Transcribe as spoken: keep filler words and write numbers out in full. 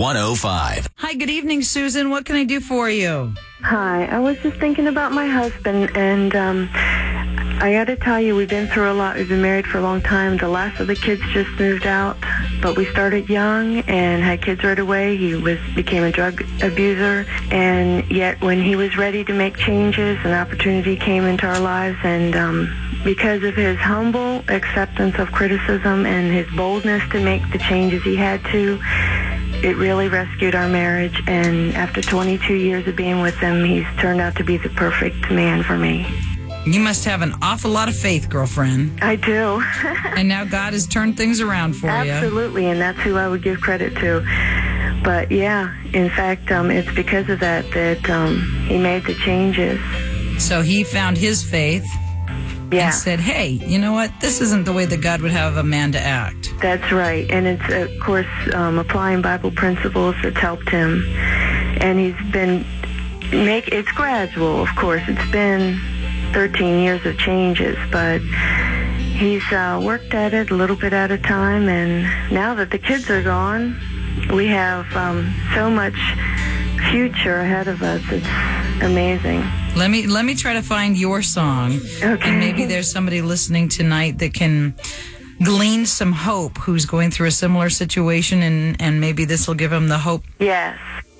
one oh five. Hi, good evening, Susan. What can I do for you? Hi, I was just thinking about my husband, and um, I got to tell you, we've been through a lot. We've been married for a long time. The last of the kids just moved out, but we started young and had kids right away. He was became a drug abuser, and yet when he was ready to make changes, an opportunity came into our lives, and um, because of his humble acceptance of criticism and his boldness to make the changes he had to, it really rescued our marriage. And after twenty-two years of being with him, he's turned out to be the perfect man for me. You must have an awful lot of faith, girlfriend. I do. And now God has turned things around for you. Absolutely, and that's who I would give credit to. But yeah, in fact, um, it's because of that that um, he made the changes. So he found his faith. Yeah. And said, hey, you know what? This isn't the way that God would have a man to act. That's right. And it's, of course, um, applying Bible principles that's helped him. And he's been, make it's gradual, of course. It's been thirteen years of changes, but he's uh, worked at it a little bit at a time. And now that the kids are gone, we have um, so much future ahead of us. It's amazing. Let me let me try to find your song. Okay. And maybe there's somebody listening tonight that can glean some hope who's going through a similar situation, and, and maybe this will give them the hope. Yes.